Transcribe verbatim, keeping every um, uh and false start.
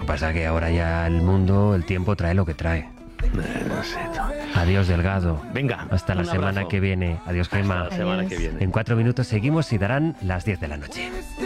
pasa que ahora ya el mundo, el tiempo trae lo que trae. Eh, no sé, no. Adiós, Delgado. Venga. Hasta la un semana abrazo. que viene. Adiós, Gemma. Hasta la semana que viene. En cuatro minutos seguimos y darán las diez de la noche.